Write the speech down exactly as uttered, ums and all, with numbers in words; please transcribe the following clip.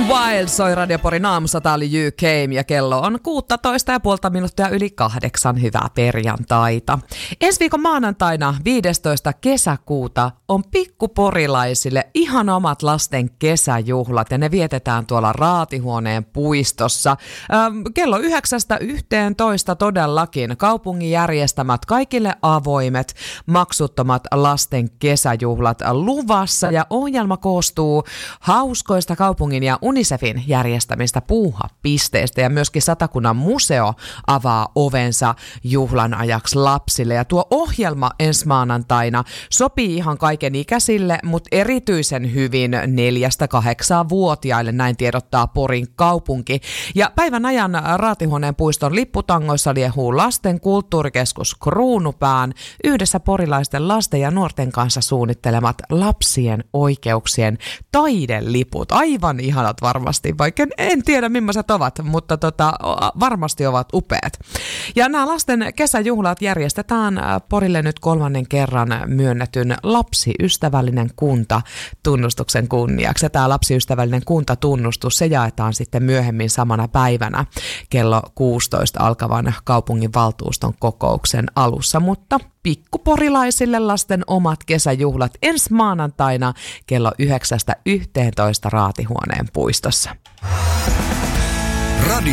Wild soi Radio Porin aamussa, tää oli You Came ja kello on kuusitoista ja puolta minuuttia yli kahdeksan. Hyvää perjantaita. Ensi viikon maanantaina viidestoista kesäkuuta on pikkuporilaisille ihan omat lasten kesäjuhlat ja ne vietetään tuolla Raatihuoneen puistossa. Ähm, kello yhdeksästä yhteentoista todellakin kaupungin järjestämät kaikille avoimet maksuttomat lasten kesäjuhlat luvassa ja ohjelma koostuu hauskoista kaupungin ja Unicefin järjestämistä puuhapisteistä ja myöskin Satakunnan museo avaa ovensa juhlan ajaksi lapsille. Ja tuo ohjelma ensi maanantaina sopii ihan kaiken ikäisille, mutta erityisen hyvin neljästä kahdeksaan vuotiaille, näin tiedottaa Porin kaupunki. Ja päivän ajan Raatihuoneen puiston lipputangoissa liehuu lasten kulttuurikeskus Kruunupään yhdessä porilaisten lasten ja nuorten kanssa suunnittelemat lapsien oikeuksien taideliput. Aivan ihanat varmasti, vaikka en, en tiedä millaiset ovat, mutta tota, varmasti ovat upeat. Ja nämä lasten kesäjuhlat järjestetään Porille nyt kolmannen kerran myönnetyn lapsiystävällinen kunta tunnustuksen kunniaksi. Ja tämä lapsiystävällinen kuntatunnustus, se jaetaan sitten myöhemmin samana päivänä kello kuusitoista alkavan kaupunginvaltuuston kokouksen alussa, mutta pikkuporilaisille lasten omat kesäjuhlat ensi maanantaina kello yhdeksästä yhteentoista Raatihuoneen puistossa. Radio